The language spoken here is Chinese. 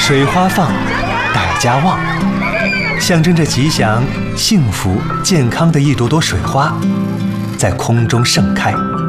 水花放，百家旺，象征着吉祥、幸福、健康的一朵朵水花，在空中盛开。